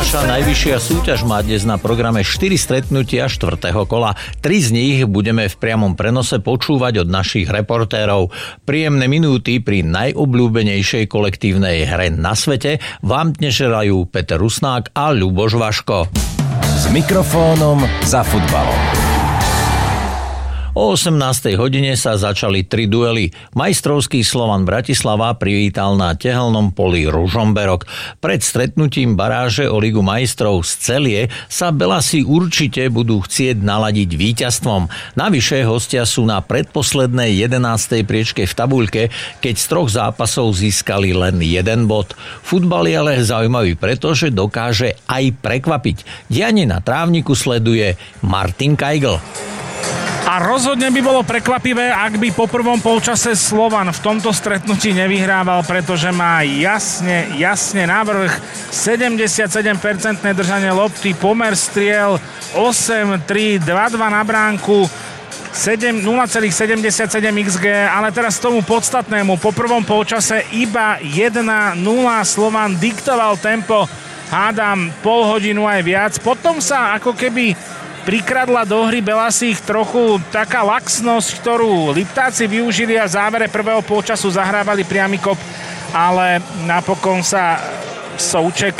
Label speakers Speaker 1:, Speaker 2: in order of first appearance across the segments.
Speaker 1: Naša najvyššia súťaž má dnes na programe 4 stretnutia 4. kola. 3 z nich budeme v priamom prenose počúvať od našich reportérov. Príjemné minúty pri najobľúbenejšej kolektívnej hre na svete vám dnes želajú Peter Rusnák a Ľuboš Vaško.
Speaker 2: S mikrofónom za futbalom.
Speaker 1: O 18. hodine sa začali 3 duely. Majstrovský Slovan Bratislava privítal na tehelnom poli Ružomberok. Pred stretnutím baráže o Ligu majstrov z Celie sa Belasi určite budú chcieť naladiť víťazstvom. Navyše hostia sú na predposlednej 11. priečke v tabuľke, keď z 3 zápasov získali len 1 bod. Futbal je ale zaujímavý, pretože dokáže aj prekvapiť. Dianie na trávniku sleduje Martin Kajgl.
Speaker 3: A rozhodne by bolo prekvapivé, ak by po prvom polčase Slovan v tomto stretnutí nevyhrával, pretože má jasne navrh 77% držanie lopty, pomer striel 8-3, 2-2 na bránku, 0,77 XG, ale teraz tomu podstatnému. Po prvom polčase iba 1-0, Slovan diktoval tempo, hádam pol hodinu aj viac. Potom sa ako keby prikradla do hry Belasích trochu taká laxnosť, ktorú Liptáci využili a v závere prvého polčasu zahrávali priamy kop, ale napokon sa Souček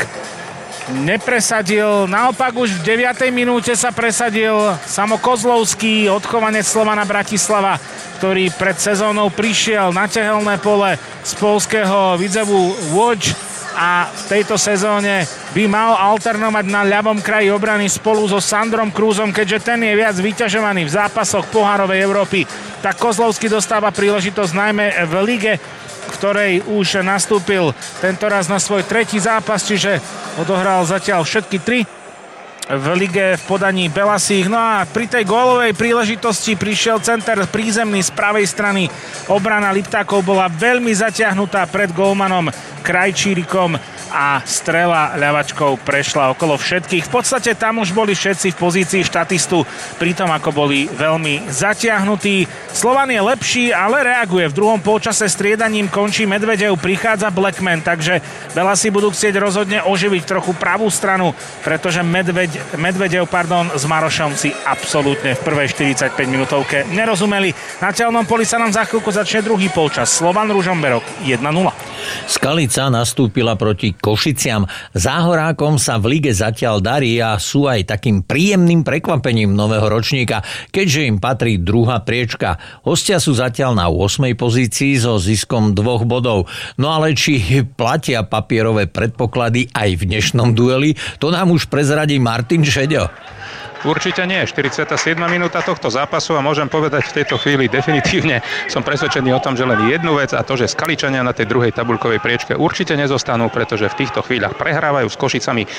Speaker 3: nepresadil. Naopak už v 9. minúte sa presadil Samo Kozlovský, odchovanec Slovana Bratislava, ktorý pred sezónou prišiel na tehelné pole z poľského Widzewu Łódź a v tejto sezóne by mal alternovať na ľavom kraji obrany spolu so Sandrom Krúzom, keďže ten je viac vyťažovaný v zápasoch pohárovej Európy. Tak Kozlovský dostáva príležitosť najmä v lige, v ktorej už nastúpil tentoraz na svoj 3. zápas, čiže odohral zatiaľ všetky 3 v lige v podaní Belasích. No a pri tej gólovej príležitosti prišiel center prízemný z pravej strany. Obrana Liptákov bola veľmi zatiahnutá pred gólmanom Krajčírikom a strela ľavačkou prešla okolo všetkých. V podstate tam už boli všetci v pozícii štatistu, pritom ako boli veľmi zatiahnutí. Slovan je lepší, ale reaguje. V druhom polčase striedaním končí Medvedev, prichádza Blackman, takže Belasi budú chcieť rozhodne oživiť trochu pravú stranu, pretože Medvedev s Marošom si absolútne v prvej 45 minútovke nerozumeli. Na teľnom poli sa nám za chvíľku začne druhý polčas. Slovan Ružomberok 1-0.
Speaker 1: Skalica nastúpila proti Košiciam. Záhorákom sa v lige zatiaľ darí a sú aj takým príjemným prekvapením nového ročníka, keďže im patrí druhá priečka. Hostia sú zatiaľ na 8. pozícii so ziskom 2 bodov. No ale či platia papierové predpoklady aj v dnešnom dueli, to nám už prezradí Martin Šeďo.
Speaker 4: Určite nie. 47. minúta tohto zápasu a môžem povedať v tejto chvíli definitívne som presvedčený o tom, že len jednu vec, a to, že Skaličania na tej druhej tabuľkovej priečke určite nezostanú, pretože v týchto chvíľach prehrávajú s Košicami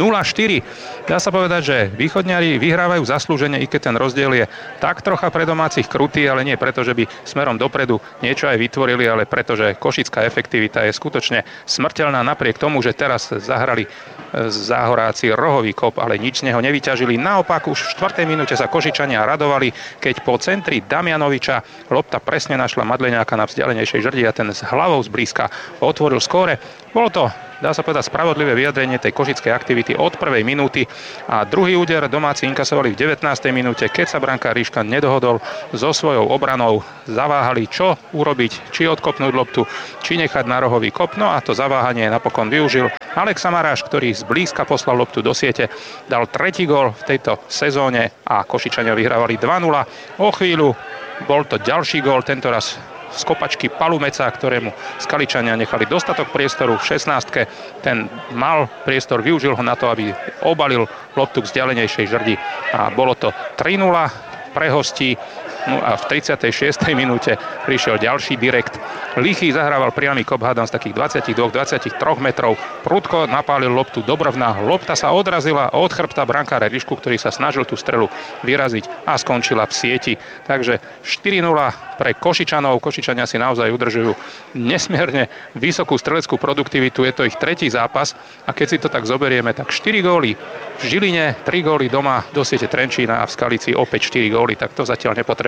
Speaker 4: 0-4. Dá sa povedať, že východňari vyhrávajú zaslúžene, i keď ten rozdiel je tak trocha pre domácich krutý, ale nie preto, že by smerom dopredu niečo aj vytvorili, ale preto, že košická efektivita je skutočne smrteľná napriek tomu, že teraz zahrali Záhoráci rohový kop, ale nič z neho nevyťažili. Naopak už v 4. minúte sa Košičania radovali, keď po centri Damianoviča lopta presne našla Madleňáka na vzdialenejšej žrdi a ten s hlavou zblízka otvoril skóre. Bolo to, dá sa povedať, spravodlivé vyjadrenie tej košickej aktivity od prvej minúty a druhý úder domáci inkasovali v 19. minúte, keď sa brankár Ríška nedohodol so svojou obranou. Zaváhali, čo urobiť, či odkopnúť loptu, či nechať na rohový kop, no a to zaváhanie napokon využil Alex Samaráš, ktorý zblízka poslal loptu do siete, dal 3. gól v tejto sezóne a Košičania vyhrávali 2-0. O chvíľu bol to ďalší gól, tentoraz z kopačky Palumeca, ktorému Skaličania nechali dostatok priestoru v 16. Ten mal priestor, využil ho na to, aby obalil loptu k vzdialenejšej žrdi a bolo to 3-0 pre hostí. No a v 36. minúte prišiel ďalší direkt. Lichý zahrával priamy kop, hádam z takých 22-23 metrov. Prudko napálil loptu do brvna. Lopta sa odrazila od chrbta brankára Rišku, ktorý sa snažil tú strelu vyraziť a skončila v sieti. Takže 4-0 pre Košičanov. Košičania si naozaj udržujú nesmierne vysokú streleckú produktivitu. Je to ich 3. zápas a keď si to tak zoberieme, tak 4 góly v Žiline, 3 góly doma do siete Trenčína a v Skalici opäť 4 góly. Tak to zatiaľ nepotrebujú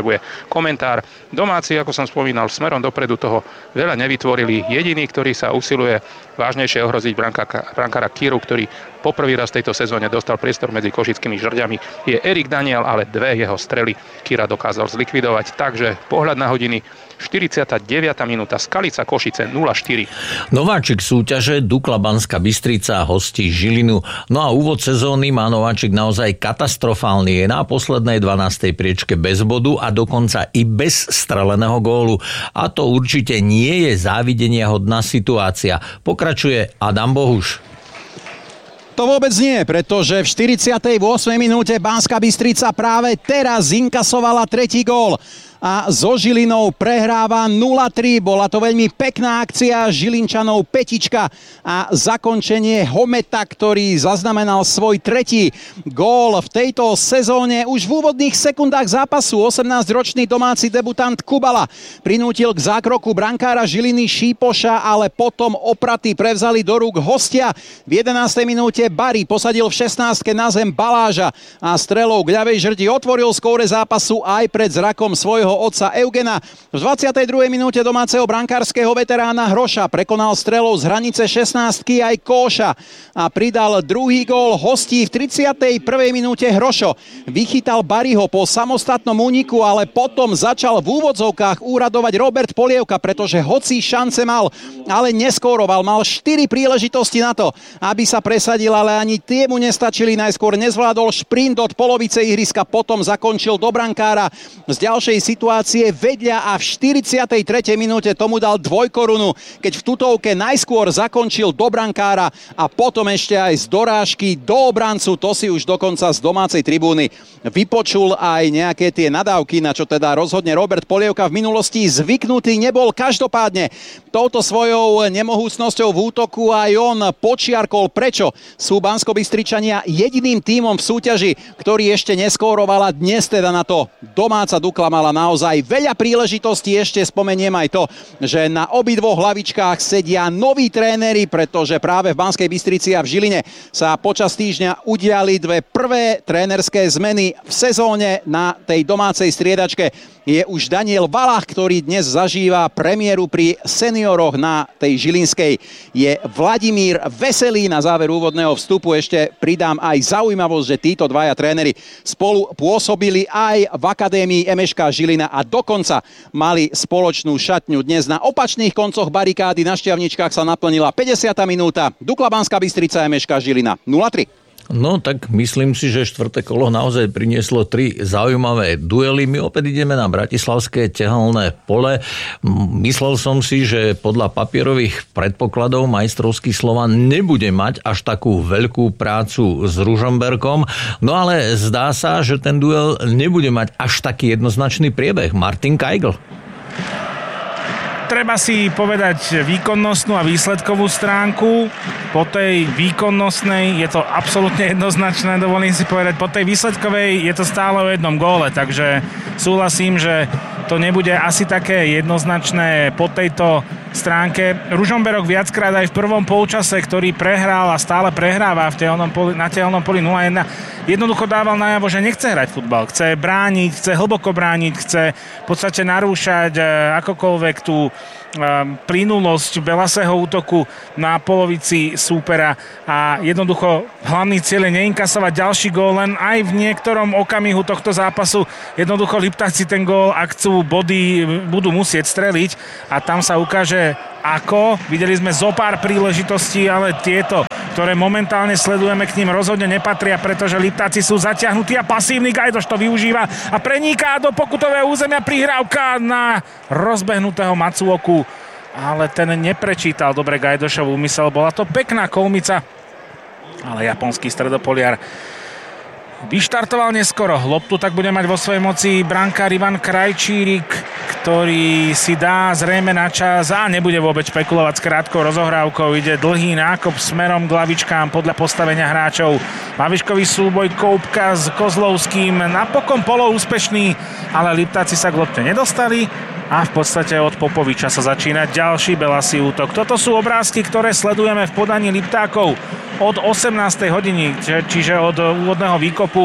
Speaker 4: reaguje komentár. Domáci, ako som spomínal, smerom dopredu toho veľa nevytvorili. Jediný, ktorý sa usiluje vážnejšie ohroziť brankára Kiru, ktorý poprvý raz v tejto sezóne dostal priestor medzi košickými žrďami, je Erik Daniel, ale dve jeho strely Kira dokázal zlikvidovať. Takže pohľad na hodiny, 49. minúta, Skalica Košice 0-4.
Speaker 1: Nováčik súťaže Dukla Banská Bystrica hostí Žilinu. No a úvod sezóny má Nováčik naozaj katastrofálny. Je na poslednej 12. priečke bez bodu a dokonca i bez streleného gólu. A to určite nie je závideniahodná situácia. Pokračuje Adam Bohuš.
Speaker 5: To vôbec nie, pretože v 48. minúte Banská Bystrica práve teraz inkasovala tretí gól. A so Žilinou prehráva 0-3. Bola to veľmi pekná akcia Žilinčanov, petička a zakončenie Hometa, ktorý zaznamenal svoj tretí gól v tejto sezóne. Už v úvodných sekundách zápasu 18-ročný domáci debutant Kubala prinútil k zákroku brankára Žiliny Šípoša, ale potom opraty prevzali do rúk hostia. V 11. minúte Bari posadil v 16. na zem Baláža a strelou k ľavej žrti otvoril skóre zápasu aj pred zrakom svojho otca Eugena. V 22. minúte domáceho brankárskeho veterána Hroša prekonal strelou z hranice 16-ky aj Kóša a pridal druhý gól hostí. V 31. minúte Hrošo vychytal Bariho po samostatnom úniku, ale potom začal v úvodzovkách úradovať Robert Polievka, pretože hoci šance mal, ale neskóroval. Mal 4 príležitosti na to, aby sa presadil, ale ani tie mu nestačili. Najskôr nezvládol šprint od polovice ihriska, potom zakončil do brankára z ďalšej situácie vedľa a v 43. minúte tomu dal dvojkorunu, keď v tutovke najskôr zakončil do brankára a potom ešte aj z dorážky do obrancu. To si už dokonca z domácej tribúny vypočul aj nejaké tie nadávky, na čo teda rozhodne Robert Polievka v minulosti zvyknutý nebol. Každopádne touto svojou nemohúcnosťou v útoku aj on počiarkol, prečo sú Banskobystričania jediným tímom v súťaži, ktorý ešte neskóroval, a dnes teda na to domáca Dukla mala naozaj veľa príležitostí. Ešte spomeniem aj to, že na obidvoch hlavičkách sedia noví tréneri, pretože práve v Banskej Bystrici a v Žiline sa počas týždňa udiali dve prvé trénerské zmeny v sezóne. Na tej domácej striedačke je už Daniel Valach, ktorý dnes zažíva premiéru pri senioroch. Na tej žilinskej je Vladimír Veselý. Na záver úvodného vstupu ešte pridám aj zaujímavosť, že títo dvaja tréneri spolu pôsobili aj v Akadémii MŠK Žilina a dokonca mali spoločnú šatňu. Dnes na opačných koncoch barikády na Šťavničkách sa naplnila 50. minúta. Dukla Banská Bystrica, MŠK Žilina 0-3.
Speaker 1: No tak myslím si, že štvrté kolo naozaj prinieslo 3 zaujímavé duely. My opäť ideme na bratislavské tehelné pole. Myslel som si, že podľa papierových predpokladov majstrovský Slovan nebude mať až takú veľkú prácu s Ružomberkom, no ale zdá sa, že ten duel nebude mať až taký jednoznačný priebeh. Martin Kajgl.
Speaker 3: Treba si povedať výkonnostnú a výsledkovú stránku. Po tej výkonnostnej je to absolútne jednoznačné, dovolím si povedať. Po tej výsledkovej je to stále o jednom góle, takže súhlasím, že to nebude asi také jednoznačné po tejto stránke. Ružomberok viackrát aj v prvom polčase, ktorý prehral a stále prehráva na tehelnom poli 0-1, jednoducho dával najavo, že nechce hrať futbal. Chce brániť, chce hlboko brániť, chce v podstate narúšať akokoľvek tú plynulosť Belasého útoku na polovici súpera a jednoducho hlavný cieľ je neinkasovať ďalší gól, len aj v niektorom okamihu tohto zápasu jednoducho Liptáci ten gól, ak chcú body, budú musieť streliť a tam sa ukáže ako. Videli sme zo pár príležitostí, ale tieto, ktoré momentálne sledujeme, k ním rozhodne nepatria, pretože Liptáci sú zatiahnutí a pasívny Gajdoš to využíva a preniká do pokutového územia prihrávka na rozbehnutého Matsuoku, ale ten neprečítal dobre Gajdošov úmysel. Bola to pekná kolmica, ale japonský stredopoliar vyštartoval neskoro. Loptu tak bude mať vo svojej moci brankár Ivan Krajčírik, ktorý si dá zrejme na čas a nebude vôbec špekulovať s krátkou rozohrávkou. Ide dlhý nákop smerom k lavičkám podľa postavenia hráčov. Lavičkový súboj Koupka s Kozlovským napokon poloúspešný, ale Liptáci sa k lopte nedostali a v podstate od Popoviča sa začína ďalší belasý útok. Toto sú obrázky, ktoré sledujeme v podaní Liptákov od 18. hodiny, čiže od úvodného výkopu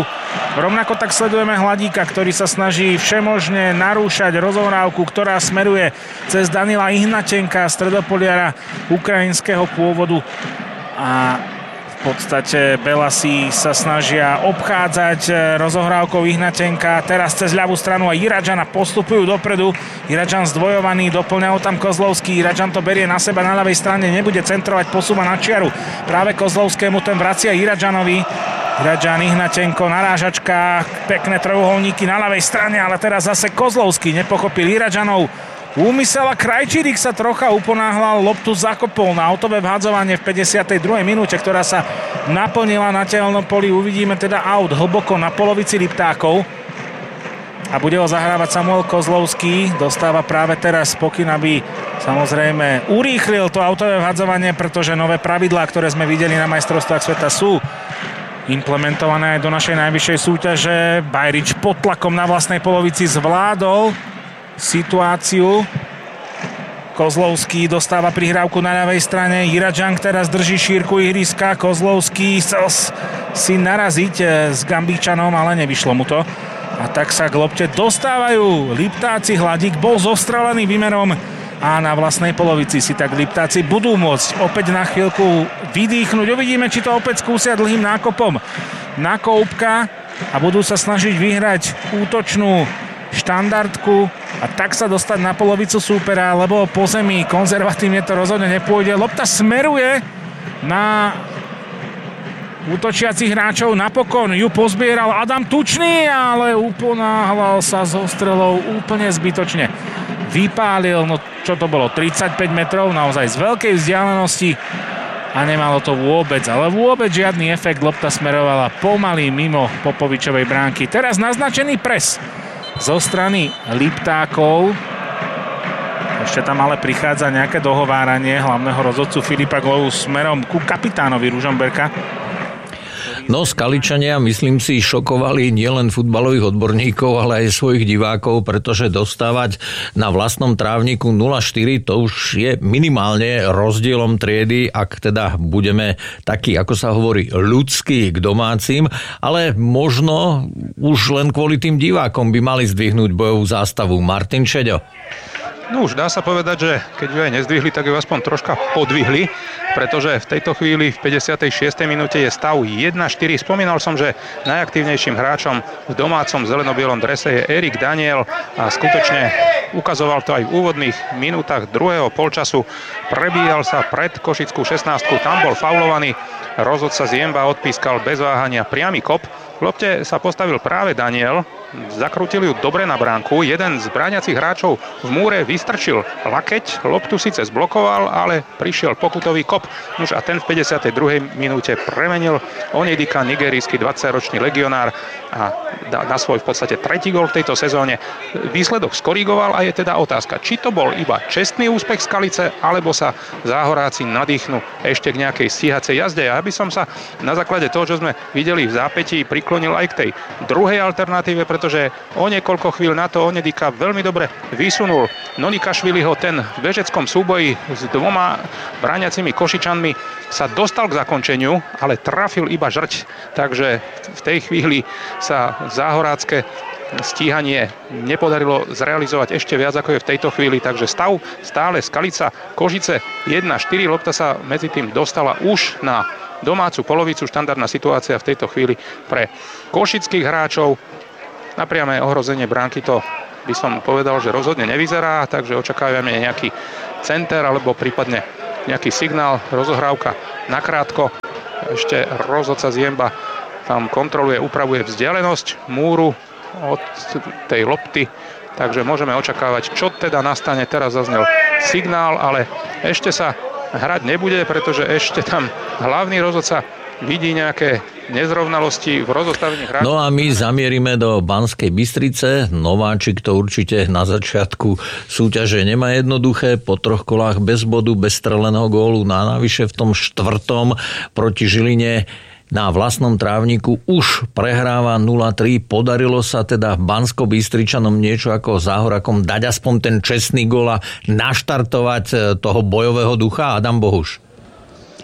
Speaker 3: Rovnako tak sledujeme Hladíka, ktorý sa snaží všemožne narúšať rozohrávku, ktorá smeruje cez Danila Ihnatenka, stredopoliara ukrajinského pôvodu. A v podstate Belasi sa snažia obchádzať rozohrávkou Ihnatenka. Teraz cez ľavú stranu a Iradžana postupujú dopredu. Iradžan zdvojovaný, doplňa ho tam Kozlovský. Iradžan to berie na seba na ľavej strane, nebude centrovať, posúva na čiaru. Práve Kozlovskému, ten vracia Iradžanovi. Iradžan, Ihnatenko, narážačka, pekné trojuholníky na ľavej strane, ale teraz zase Kozlovský nepochopil Iradžanov úmysel a Krajčírik sa trocha uponáhľal, loptu zakopol na autové vhadzovanie v 52. minúte, ktorá sa naplnila na tehelnom poli. Uvidíme teda aut hlboko na polovici Liptákov a bude ho zahrávať Samuel Kozlovský. Dostáva práve teraz pokyn, aby samozrejme urýchlil to autové vhadzovanie, pretože nové pravidlá, ktoré sme videli na majstrovstvách sveta, sú implementované aj do našej najvyššej súťaže. Bajrič pod tlakom na vlastnej polovici zvládol situáciu. Kozlovský dostáva prihrávku na ľavej strane. Iradžan teraz drží šírku ihriska. Kozlovský chcel si naraziť s Gambíčanom, ale nevyšlo mu to. A tak sa k lopte dostávajú Liptáci. Hladík bol zostrelený výmerom a na vlastnej polovici si tak Liptáci budú môcť opäť na chvíľku vydýchnuť. Uvidíme, či to opäť skúsia dlhým nákopom na Koupka a budú sa snažiť vyhrať útočnú štandardku a tak sa dostať na polovicu súpera, lebo po zemi konzervatívne to rozhodne nepôjde. Lopta smeruje na útočiacich hráčov, napokon ju pozbieral Adam Tučný, ale uponáhľal sa so strelou úplne zbytočne. Vypálil, no čo to bolo, 35 metrov, naozaj z veľkej vzdialenosti a nemalo to vôbec, ale vôbec žiadny efekt. Lopta smerovala pomaly mimo Popovičovej bránky. Teraz naznačený pres zo strany Liptákov. Ešte tam ale prichádza nejaké dohováranie hlavného rozhodcu Filipa Glovu smerom ku kapitánovi Ružomberka.
Speaker 1: No, Skaličania, myslím si, šokovali nielen futbalových odborníkov, ale aj svojich divákov, pretože dostávať na vlastnom trávniku 0-4, to už je minimálne rozdielom triedy, ak teda budeme takí, ako sa hovorí, ľudskí k domácim, ale možno už len kvôli tým divákom by mali zdvihnúť bojovú zástavu. Martin Šeďo.
Speaker 4: No už dá sa povedať, že keď ju aj nezdvihli, tak ju aspoň troška podvihli, pretože v tejto chvíli v 56. minúte je stav 1-4. Spomínal som, že najaktívnejším hráčom v domácom zeleno-bielom drese je Erik Daniel a skutočne ukazoval to aj v úvodných minútach druhého polčasu. Prebíjal sa pred košickú 16-ku, tam bol faulovaný, rozhodca Ziemba odpískal bez váhania priamy kop. V lopte sa postavil práve Daniel, zakrútil ju dobre na bránku, jeden z bráňacích hráčov v múre vystrčil lakeť, loptu síce zblokoval, ale prišiel pokutový kop. Už a ten v 52. minúte premenil Onyedika, nigerijský 20-ročný legionár a na svoj v podstate tretí gól v tejto sezóne. Výsledok skorigoval a je teda otázka, či to bol iba čestný úspech Skalice, alebo sa Záhoráci nadýchnú ešte k nejakej stíhacej jazde. Ja by som sa na základe toho, čo sme videli v zápätí, priklonil aj k tej druhej alternatíve, pretože o niekoľko chvíľ na to Onyedika veľmi dobre vysunul Nonikašviliho, ten v bežeckom súboji s dvoma bráňacimi Košičanmi sa dostal k zakončeniu, ale trafil iba žrť, takže v tej chvíli sa záhorácké stíhanie nepodarilo zrealizovať ešte viac, ako je v tejto chvíli, takže stav stále Skalica Košice 1-4, lopta sa medzi tým dostala už na domácu polovicu. Štandardná situácia v tejto chvíli pre košických hráčov. Na priame ohrozenie bránky to by som povedal, že rozhodne nevyzerá, takže očakávame nejaký center alebo prípadne nejaký signál, rozohrávka nakrátko. Ešte rozhodca Ziemba tam kontroluje, upravuje vzdialenosť múru od tej lopty, takže môžeme očakávať, čo teda nastane. Teraz zaznel signál, ale ešte sa hrať nebude, pretože ešte tam hlavný rozhodca vidí nejaké nezrovnalosti v rozostavení hráčov.
Speaker 1: No a my zamierime do Banskej Bystrice. Nováčik to určite na začiatku súťaže nemá jednoduché. Po 3 kolách bez bodu, bez streleného gólu, navyše v tom 4. proti Žiline na vlastnom trávniku už prehráva 0-3. Podarilo sa teda Bansko-Bystričanom niečo ako Záhorakom dať aspoň ten čestný gól a naštartovať toho bojového ducha? Adam Bohuš.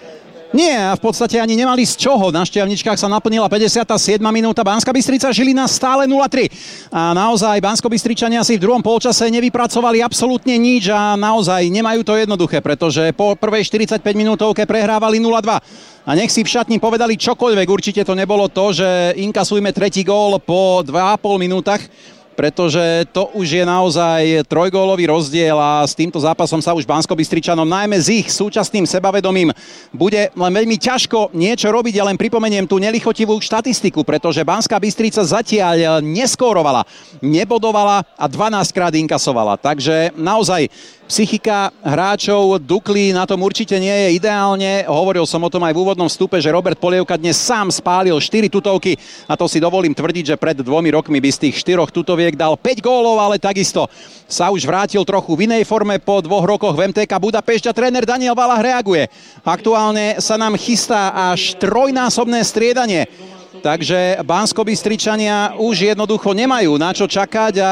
Speaker 5: Nie, a v podstate ani nemali z čoho. Na Štiavničkách sa naplnila 57. minúta. Banská Bystrica, Žilina stále 0-3. A naozaj Banskobystričania si v druhom polčase nevypracovali absolútne nič a naozaj nemajú to jednoduché, pretože po prvej 45 minútovke prehrávali 0-2. A nech si v šatni povedali čokoľvek, určite to nebolo to, že inkasujme tretí gól po 2,5 minútach, pretože to už je naozaj trojgólový rozdiel a s týmto zápasom sa už Banskobystričanom, najmä s ich súčasným sebavedomím, bude len veľmi ťažko niečo robiť. Ja len pripomeniem tú nelichotivú štatistiku, pretože Banská Bystrica zatiaľ neskórovala, nebodovala a 12 krát inkasovala. Takže naozaj psychika hráčov Dukly na tom určite nie je ideálne. Hovoril som o tom aj v úvodnom vstupe, že Robert Polievka dnes sám spálil 4 tutovky a to si dovolím tvrdiť, že pred 2 rokmi by z tých 4 tutoviek dal 5 gólov, ale takisto sa už vrátil trochu v inej forme po 2 rokoch v MTK Budapešť a tréner Daniel Valah reaguje. Aktuálne sa nám chystá až trojnásobné striedanie. Takže Banskobystričania už jednoducho nemajú na čo čakať a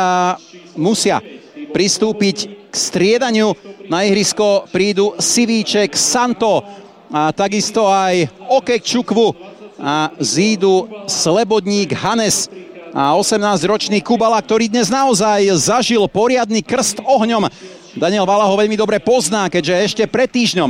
Speaker 5: musia pristúpiť k striedaniu. Na ihrisko prídu Sivíček, Santo a takisto aj Okek Čukvu a zídu Slebodník, Hanes a 18-ročný Kubala, ktorý dnes naozaj zažil poriadny krst ohňom. Daniel Valah ho veľmi dobre pozná, keďže ešte pred týždňom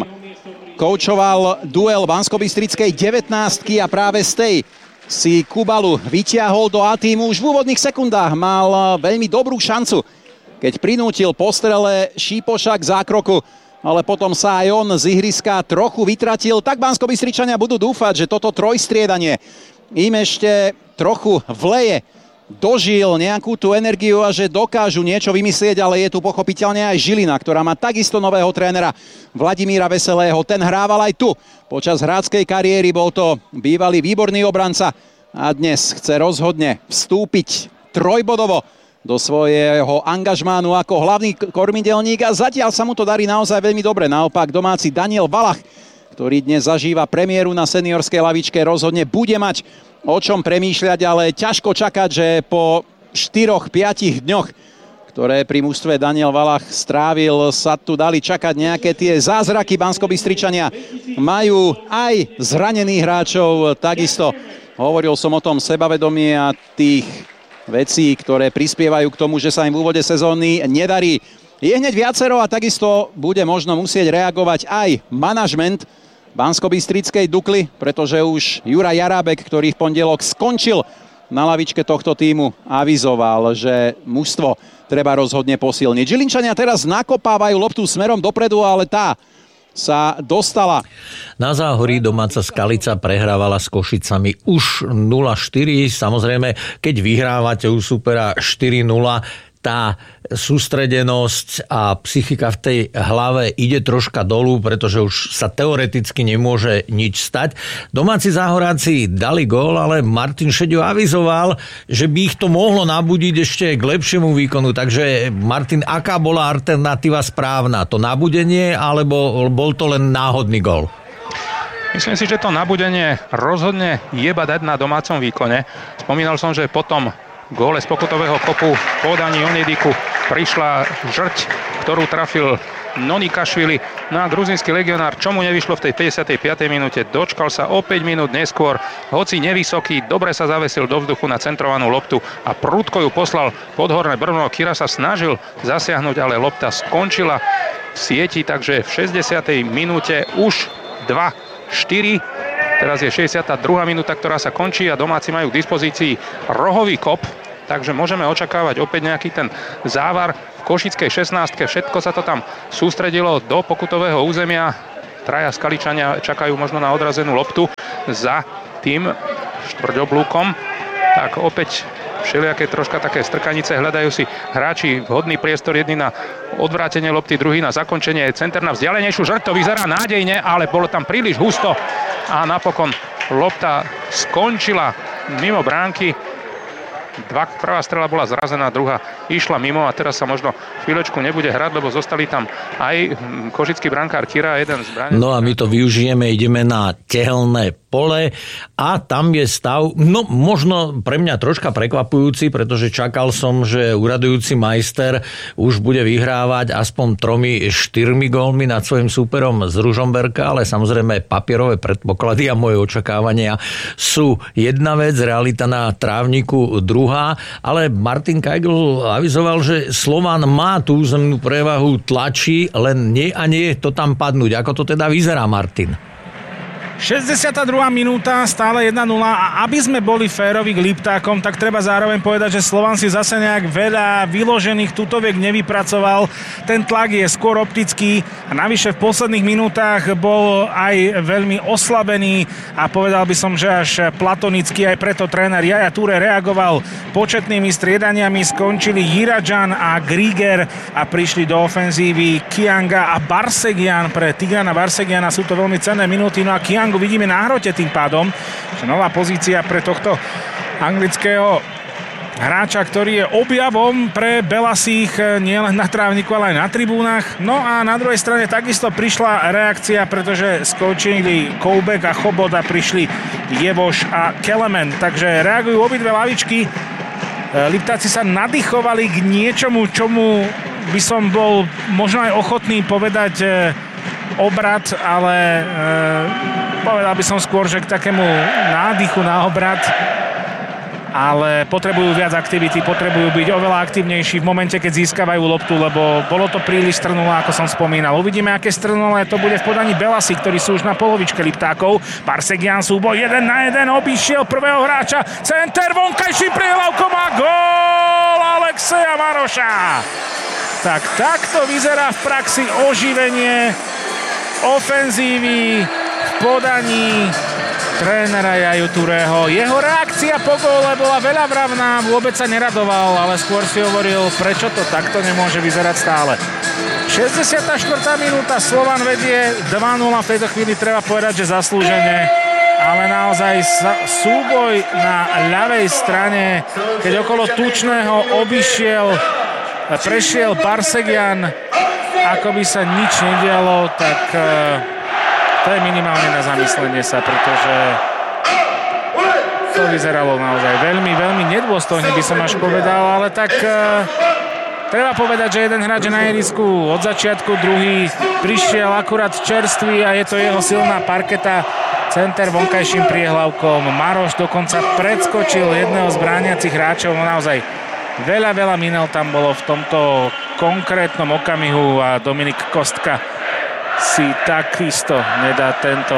Speaker 5: koučoval duel Banskobystrickej 19-ky a práve z tej si Kubalu vytiahol do A-tímu. Už v úvodných sekundách mal veľmi dobrú šancu, keď prinútil po strele Šípoša k zákroku, ale potom sa aj on z ihriska trochu vytratil. Tak Banskobystričania budú dúfať, že toto trojstriedanie im ešte trochu vleje, dožil nejakú tú energiu a že dokážu niečo vymyslieť, ale je tu pochopiteľne aj Žilina, ktorá má takisto nového trénera Vladimíra Veselého. Ten hrával aj tu. Počas hráckej kariéry bol to bývalý výborný obranca a dnes chce rozhodne vstúpiť trojbodovo do svojho angažmánu ako hlavný kormidelník a zatiaľ sa mu to darí naozaj veľmi dobre. Naopak domáci Daniel Valah, ktorý dnes zažíva premiéru na seniorskej lavičke, rozhodne bude mať o čom premýšľať, ale ťažko čakať, že po 4-5 dňoch, ktoré pri mužstve Daniel Valah strávil, sa tu dali čakať nejaké tie zázraky. Banskobystričania majú aj zranených hráčov, takisto hovoril som o tom sebavedomí a tých vecí, ktoré prispievajú k tomu, že sa im v úvode sezóny nedarí. Je hneď viacero a takisto bude možno musieť reagovať aj manažment Banskobystrickej Dukly, pretože už Juraj Jarábek, ktorý v pondelok skončil na lavičke tohto tímu, avizoval, že mužstvo treba rozhodne posilniť. Žilinčania teraz nakopávajú loptu smerom dopredu, ale tá sa dostala.
Speaker 1: Na Záhorí domáca Skalica prehrávala s Košicami už 0-4. Samozrejme, keď vyhrávate u supera 4-0, tá sústredenosť a psychika v tej hlave ide troška dolu, pretože už sa teoreticky nemôže nič stať. Domáci Záhoráci dali gól, ale Martin Šeďo avizoval, že by ich to mohlo nabudiť ešte k lepšiemu výkonu. Takže Martin, aká bola alternatíva správna? To nabudenie, alebo bol to len náhodný gól?
Speaker 4: Myslím si, že to nabudenie rozhodne jeba dať na domácom výkone. Spomínal som, že potom góle z pokutového kopu v podaní Oniediku prišla žrť, ktorú trafil Nonikašvili. No a gruzínsky legionár, čo mu nevyšlo v tej 55. minúte, dočkal sa o 5 minút neskôr, hoci nevysoký, dobre sa zavesil do vzduchu na centrovanú loptu a prudko ju poslal pod horné brvno. Kira sa snažil zasiahnuť, ale lopta skončila v sieti, takže v 60. minúte už 2-4. Teraz je 62. minúta, ktorá sa končí a domáci majú k dispozícii rohový kop, takže môžeme očakávať opäť nejaký ten závar v košickej 16-ke. Všetko sa to tam sústredilo do pokutového územia. Traja Skaličania čakajú možno na odrazenú loptu za tým štvrťoblúkom. Tak opäť všelijaké troška také strkanice, hľadajú si hráči vhodný priestor, jedný na odvrátenie lopty, druhý na zakončenie, center na vzdialenejšiu žrť, to vyzerá nádejne, ale bolo tam príliš husto a napokon lopta skončila mimo bránky. Prvá strela bola zrazená, druhá išla mimo a teraz sa možno chvíľočku nebude hrať, lebo zostali tam aj košický brankár Kira, jeden z bráňov.
Speaker 1: No a my to využijeme, ideme na tehelné pole a tam je stav, no možno pre mňa troška prekvapujúci, pretože čakal som, že uradujúci majster už bude vyhrávať aspoň 3-4 gólmi nad svojim súperom z Ružomberka, ale samozrejme papierové predpoklady a moje očakávania sú jedna vec, realita na trávniku druhá, ale Martin Kajgl avizoval, že Slovan má tú územnú prevahu, tlačí, len nie a nie to tam padnúť. Ako to teda vyzerá, Martin?
Speaker 3: 62. minúta, stále 1-0 a aby sme boli férovi k Liptákom, tak treba zároveň povedať, že Slovan si zase nejak veľa vyložených tutoviek nevypracoval. Ten tlak je skôr optický a navyše v posledných minútach bol aj veľmi oslabený a povedal by som, že až platonicky, aj preto tréner Jaja Ture reagoval početnými striedaniami, skončili Jiradžan a Grieger a prišli do ofenzívy Kianga a Barsegian. Pre Tigrana Barsegiana sú to veľmi cenné minúty, no a Kiangu vidíme na hrote tým pádom, že nová pozícia pre tohto anglického hráča, ktorý je objavom pre belasých nielen na trávniku, ale aj na tribúnach. No a na druhej strane takisto prišla reakcia, pretože skočili Koubek a Chobot a prišli Jevoš a Kelemen. Takže reagujú obidve lavičky. Liptáci sa nadýchovali k niečomu, čomu by som bol možno aj ochotný povedať obrat, ale povedal by som skôr, že k takému nádychu na obrat, ale potrebujú viac aktivity, potrebujú byť oveľa aktívnejší v momente, keď získavajú loptu, lebo bolo to príliš strnulé, ako som spomínal. Uvidíme, aké strnulé to bude v podaní Belasi, ktorí sú už na polovičke Liptákov. Barsegian súboj 1-1, obišiel prvého hráča, center vonkajším prihlavkom a gól Alexeja Maroša. Tak takto vyzerá v praxi oživenie ofenzívy v podaní trénera Jaju Tureho. Jeho reakcia po góle bola veľavravná, vôbec sa neradoval, ale skôr si hovoril, prečo to takto nemôže vyzerať stále. 64. minúta, Slovan vedie 2-0, v tejto chvíli treba povedať, že zaslúžene, ale naozaj súboj na ľavej strane, keď okolo Tučného prešiel Barsegian, ako by sa nič nedialo, tak to je minimálne na zamyslenie sa, pretože to vyzeralo naozaj veľmi, veľmi nedôstojne, by som až povedal, ale tak treba povedať, že jeden hráč je na ihrisku od začiatku, druhý prišiel akurát čerstvý a je to jeho silná parketa. Center vonkajším priehlavkom. Maroš dokonca predskočil jedného z brániacich hráčov, no naozaj veľa minel tam bolo v tomto konkrétnom okamihu a Dominik Kostka si takisto nedá tento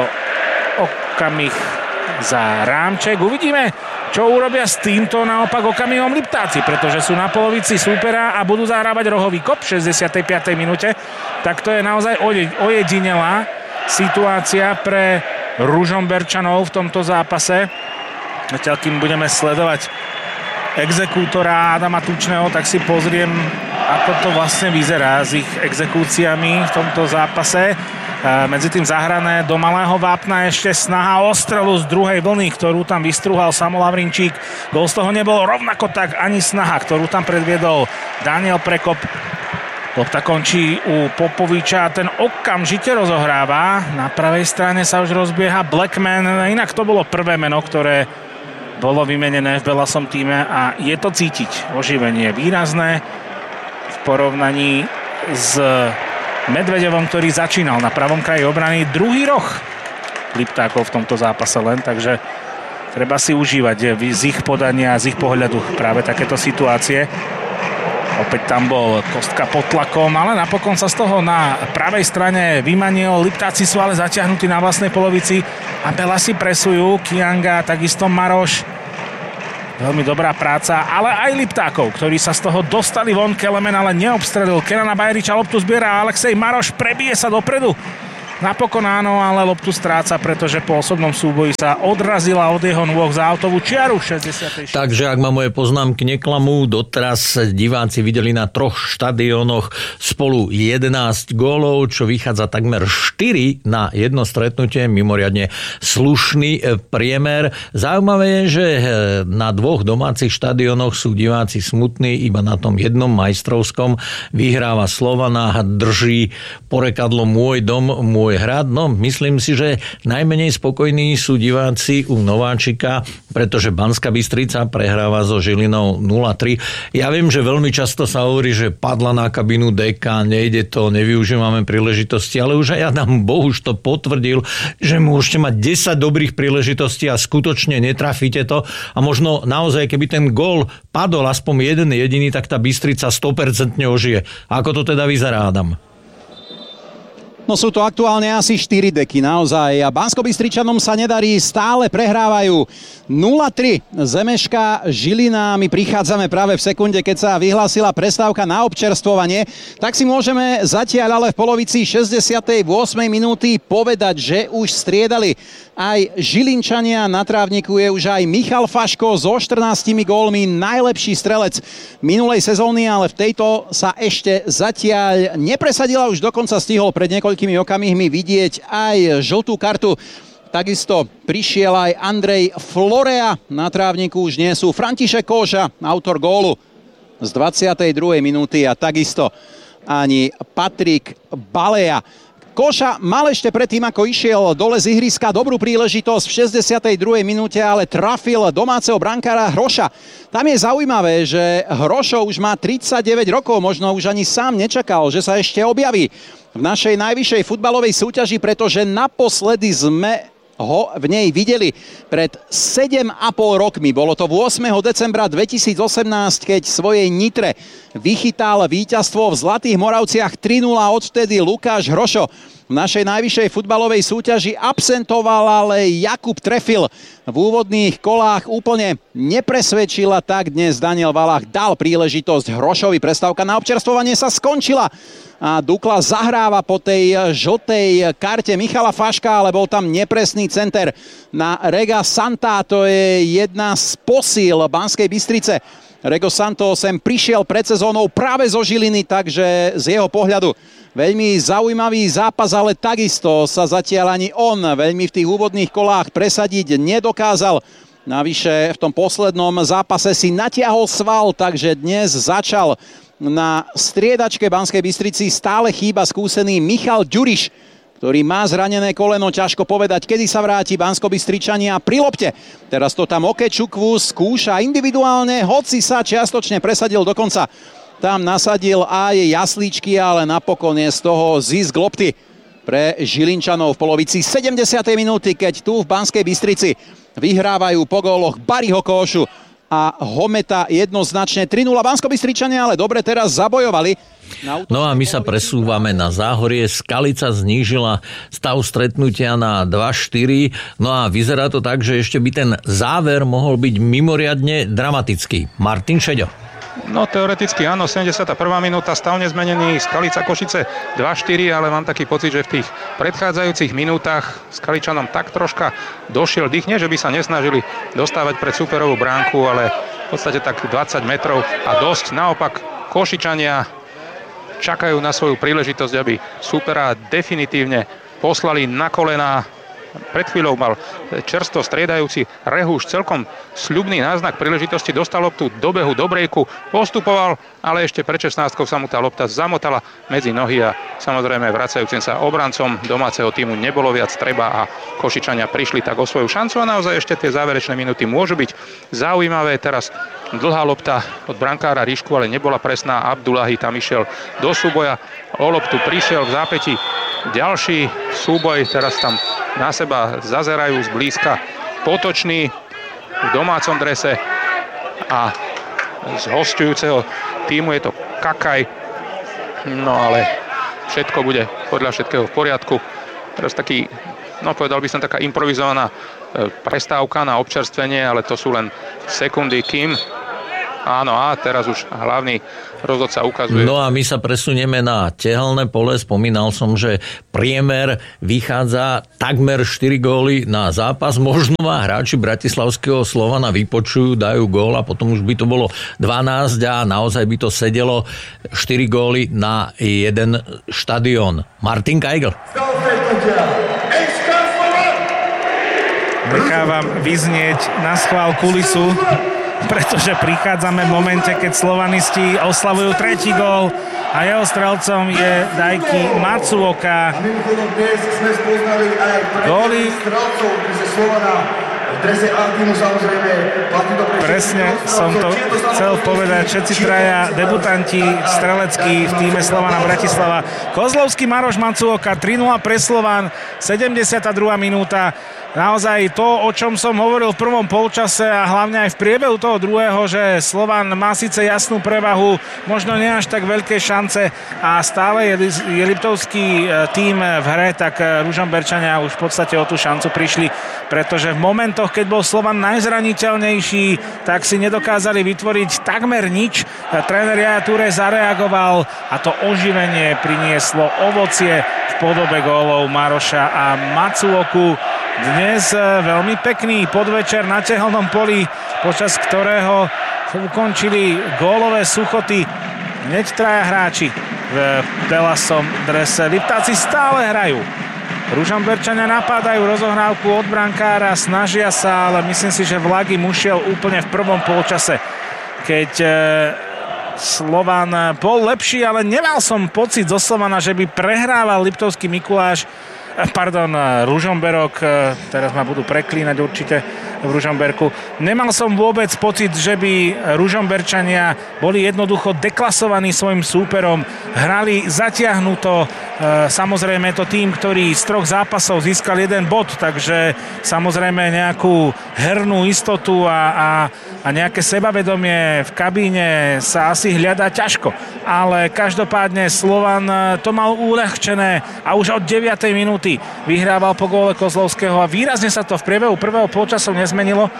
Speaker 3: okamih za rámček. Uvidíme, čo urobia s týmto naopak okamihom Liptáci, pretože sú na polovici súpera a budú zahrávať rohový kop v 65. minúte. Tak to je naozaj ojedinelá situácia pre Ružomberčanov v tomto zápase. Zatiaľ, kým budeme sledovať exekútora Adama Tučného, tak si pozriem, ako to vlastne vyzerá s ich exekúciami v tomto zápase. Medzi tým zahrané do malého vápna ešte snaha o strelu z druhej vlny, ktorú tam vystrúhal Samo Lavrinčík. Gól z toho nebol, rovnako tak ani snaha, ktorú tam predviedol Daniel Prekop. Lopta končí u Popoviča a ten okamžite rozohráva. Na pravej strane sa už rozbieha Blackman. Inak to bolo prvé meno, ktoré bolo vymenené v Belasom týme a je to cítiť. Oživenie výrazné v porovnaní s Medvedevom, ktorý začínal na pravom kraji obrany. Druhý roh Liptákov v tomto zápase len, takže treba si užívať z ich podania, z ich pohľadu práve takéto situácie. Opäť tam bol Kostka pod tlakom, ale napokon sa z toho na pravej strane vymanil. Liptáci sú ale zatiahnutí na vlastnej polovici a Belasi presujú. Kianga, takisto Maroš. Veľmi dobrá práca, ale aj Liptákov, ktorí sa z toho dostali von. Kelemen ale neobstrelil Kenana Bajriča, loptu zbiera Alexej Maroš, prebije sa dopredu. Napokon áno, ale loptu stráca, pretože po osobnom súboji sa odrazila od jeho nôh za autovú čiaru 66.
Speaker 1: Takže ak ma moje poznámky neklamú, doteraz diváci videli na 3 štadiónoch spolu 11 gólov, čo vychádza takmer 4 na jedno stretnutie, mimoriadne slušný priemer. Zaujímavé je, že na 2 domácich štadiónoch sú diváci smutní, iba na tom jednom majstrovskom vyhráva Slovana, drží porekadlo Môj dom, môj môj hrad. No, myslím si, že najmenej spokojní sú diváci u Nováčika, pretože Banská Bystrica prehráva so Žilinou 0-3. Ja viem, že veľmi často sa hovorí, že padla na kabinu deka, nejde to, nevyužívame príležitosti, ale už aj Adam Bohuš to potvrdil, že môžete mať 10 dobrých príležitostí a skutočne netrafíte to. A možno naozaj, keby ten gól padol aspoň jeden jediný, tak tá Bystrica 100% ožije. A ako to teda vyzerá, Adam?
Speaker 5: No sú to aktuálne asi 4 deky, naozaj. A Banskobystričanom sa nedarí, stále prehrávajú 0-3. Zemeška Žilina, my prichádzame práve v sekunde, keď sa vyhlásila prestávka na občerstvovanie. Tak si môžeme zatiaľ ale v polovici 68. minúty povedať, že už striedali aj Žilinčania. Na trávniku je už aj Michal Faško so 14 gólmi, najlepší strelec minulej sezóny, ale v tejto sa ešte zatiaľ nepresadila. Už dokonca stihol pred niekoľkými okamihmi vidieť aj žltú kartu. Takisto prišiel aj Andrej Florea. Na trávniku už nie sú František Kóža, autor gólu z 22. minúty, a takisto ani Patrik Baleja. Koša mal ešte predtým, ako išiel dole z ihriska, dobrú príležitosť v 62. minúte, ale trafil domáceho brankára Hroša. Tam je zaujímavé, že Hrošo už má 39 rokov, možno už ani sám nečakal, že sa ešte objaví v našej najvyššej futbalovej súťaži, pretože naposledy sme ho v nej videli pred 7,5 rokmi. Bolo to 8. decembra 2018, keď svojej Nitre vychytal víťazstvo v Zlatých Moravciach 3-0. Odvtedy Lukáš Hrošo v našej najvyššej futbalovej súťaži absentoval, ale Jakub trefil v úvodných kolách, úplne nepresvedčil, a tak dnes Daniel Valach dal príležitosť Hrošovi. Prestávka na občerstvovanie sa skončila a Dukla zahráva po tej žltej karte Michala Faška, ale bol tam nepresný center na Rega Santa. To je jedna z posíl Banskej Bystrice. Rego Santo sem prišiel pred sezónou práve zo Žiliny, takže z jeho pohľadu veľmi zaujímavý zápas, ale takisto sa zatiaľ ani on veľmi v tých úvodných kolách presadiť nedokázal. Navyše v tom poslednom zápase si natiahol sval, takže dnes začal na striedačke Banskej Bystrici. Stále chýba skúsený Michal Ďuriš, ktorý má zranené koleno. Ťažko povedať, kedy sa vráti Banskobystričania pri lopte. Teraz to tam Okečukwu skúša individuálne, hoci sa čiastočne presadil, dokonca tam nasadil aj jaslíčky, ale napokon je z toho zisk lopty pre Žilinčanov v polovici 70. minúty, keď tu v Banskej Bystrici vyhrávajú po góloch Bariho Kóšu a Hometa jednoznačne 3-0. Banskobystričania ale dobre teraz zabojovali.
Speaker 1: No a my sa presúvame na Záhorie. Skalica znížila stav stretnutia na 2-4. No a vyzerá to tak, že ešte by ten záver mohol byť mimoriadne dramatický. Martin Šeďo.
Speaker 4: No teoreticky áno, 71. minúta, stav nezmenený, Skalica Košice 2-4, ale mám taký pocit, že v tých predchádzajúcich minútach Skaličanom tak troška došiel dých, nie že by sa nesnažili dostávať pred superovú bránku, ale v podstate tak 20 metrov a dosť. Naopak Košičania čakajú na svoju príležitosť, aby supera definitívne poslali na kolená. Pred chvíľou mal čerstvo striedajúci Rehúš celkom sľubný náznak príležitosti, dostal loptu do behu, do brejku, postupoval, ale ešte pred 16-kou sa mu tá lopta zamotala medzi nohy a samozrejme vracajúcim sa obrancom domáceho týmu nebolo viac treba a Košičania prišli tak o svoju šancu a naozaj ešte tie záverečné minúty môžu byť zaujímavé. Teraz dlhá lopta od brankára Ríšku, ale nebola presná. Abdullahi tam išiel do súboja, o loptu prišiel v zápäti ďalší súboj, teraz tam na seba zazerajú zblízka Potočný v domácom drese a z hosťujúceho týmu je to Kakaj. No ale všetko bude podľa všetkého v poriadku. Teraz taký, no povedal by som, taká improvizovaná prestávka na občerstvenie, ale to sú len sekundy, kým áno, a teraz už hlavný rozhodca ukazuje.
Speaker 1: No a my sa presunieme na tehelné pole. Spomínal som, že priemer vychádza takmer 4 góly na zápas. Možno ma hráči bratislavského Slovana vypočujú, dajú gól a potom už by to bolo 12 a naozaj by to sedelo 4 góly na jeden štadión. Martin Kajgl.
Speaker 3: Nechávam vyznieť na schvál kulisu, pretože prichádzame v momente, keď slovanisti oslavujú tretí gól a jeho strelcom je Daiki Matsuoka. Góly presne som to chcel povedať, všetci traja debutanti streleckí v týme Slovana Bratislava. Kozlovský, Maroš, Matsuoka, 3-0 pre Slovan, 72. minúta. Naozaj to, o čom som hovoril v prvom polčase a hlavne aj v priebehu toho druhého, že Slovan má síce jasnú prevahu, možno nie až tak veľké šance a stále je Liptovský tím v hre, tak Ružomberčania už v podstate o tú šancu prišli, pretože v momentoch, keď bol Slovan najzraniteľnejší, tak si nedokázali vytvoriť takmer nič. Tréner Jaja Ture zareagoval a to oživenie prinieslo ovocie v podobe gólov Maroša a Matsuoku. Dnes veľmi pekný podvečer na tehelnom poli, počas ktorého ukončili gólové suchoty hneď traja hráči v belasom drese. Liptáci stále hrajú. Ružomberčania napádajú rozohrávku od brankára, snažia sa, ale myslím si, že vlak im ušiel úplne v prvom polčase, keď Slovan bol lepší, ale nemal som pocit zo Slovana, že by prehrával Liptovský Mikuláš, Ružomberok, teraz ma budú preklínať určite v Ružomberku. Nemal som vôbec pocit, že by Ružomberčania boli jednoducho deklasovaní svojim súperom. Hrali zatiahnuto, samozrejme to tým, ktorý z 3 zápasov získal 1 bod, takže samozrejme nejakú hernú istotu a nejaké sebavedomie v kabíne sa asi hľadá ťažko. Ale každopádne Slovan to mal uľahčené a už od 9. minúty vyhrával po góle Kozlovského a výrazne sa to v priebehu prvého polčasu nezmenilo.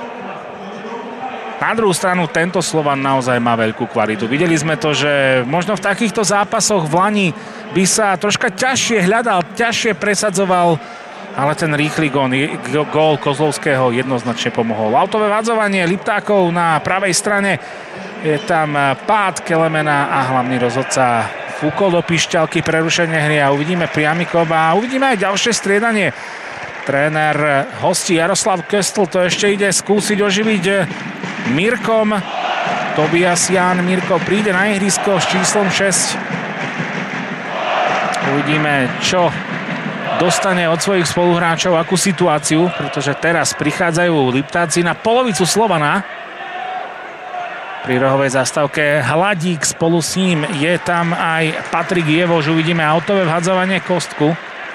Speaker 3: Na druhú stranu tento Slovan naozaj má veľkú kvalitu. Videli sme to, že možno v takýchto zápasoch v Lani by sa troška ťažšie hľadal, ťažšie presadzoval, ale ten rýchly gól Kozlovského jednoznačne pomohol. Autové vadzovanie Liptákov na pravej strane, je tam pád Kelemena a hlavný rozhodca fúkol do pišťalky, prerušenie hry a uvidíme priamy kop a uvidíme aj ďalšie striedanie. Tréner hostí Jaroslav Köstl to ešte ide skúsiť oživiť Mirkom. Tobias Ján Mirko príde na ihrisko s číslom 6. Uvidíme, čo dostane od svojich spoluhráčov, akú situáciu, pretože teraz prichádzajú Liptáci na polovicu Slovana. Pri rohovej zastávke Hladík, spolu s ním je tam aj Patrik Jevoš. Uvidíme autové vhadzovanie Kostku.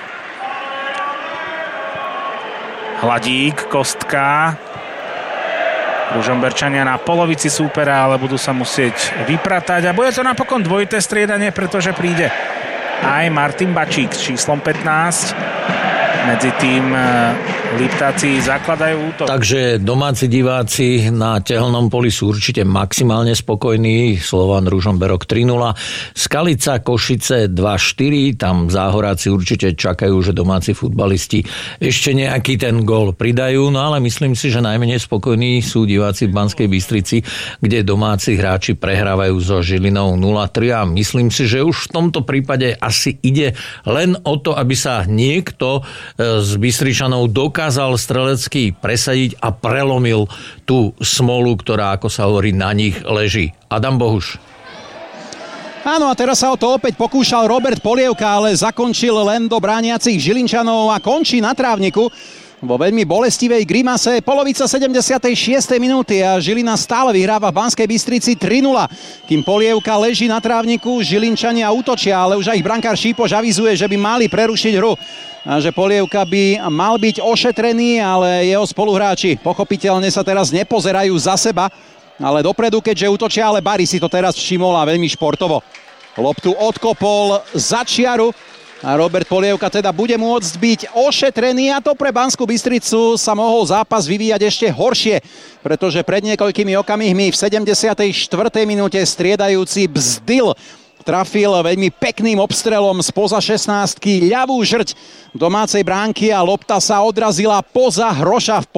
Speaker 3: Hladík, Kostka. Ružomberčania na polovici súpera, ale budú sa musieť vypratať. A bude to napokon dvojité striedanie, pretože príde aj Martin Bačík s číslom 15. Medzi tým Liptáci zakladajú útok.
Speaker 1: Takže domáci diváci na tehelnom poli sú určite maximálne spokojní. Slovan Ružomberok 3-0. Skalica Košice 2-4. Tam záhoráci určite čakajú, že domáci futbalisti ešte nejaký ten gól pridajú. No ale myslím si, že najmenej spokojní sú diváci v Banskej Bystrici, kde domáci hráči prehrávajú so Žilinou 0-3. A myslím si, že už v tomto prípade asi ide len o to, aby sa niekto z Bystričanov dokázal strelecky presadiť a prelomil tú smolu, ktorá, ako sa hovorí, na nich leží. Adam Bohuš.
Speaker 5: Áno, a teraz sa o to opäť pokúšal Robert Polievka, ale zakončil len do brániacich Žilinčanov a končí na trávniku vo veľmi bolestivej grimase. Polovica 76. minúty a Žilina stále vyhráva v Banskej Bystrici 3-0. Kým Polievka leží na trávniku, Žilinčania útočia, ale už aj ich brankár Šípoš avizuje, že by mali prerušiť hru. A že Polievka by mal byť ošetrený, ale jeho spoluhráči pochopiteľne sa teraz nepozerajú za seba, ale dopredu, keďže útočia, ale Bari si to teraz všimol a veľmi športovo. Loptu odkopol za čiaru a Robert Polievka teda bude môcť byť ošetrený a to pre Banskú Bystricu sa mohol zápas vyvíjať ešte horšie, pretože pred niekoľkými okamihmi v 74. minúte striedajúci Bzdil trafil veľmi pekným obstrelom spoza 16-ky ľavú žrť domácej bránky a lopta sa odrazila poza Hroša v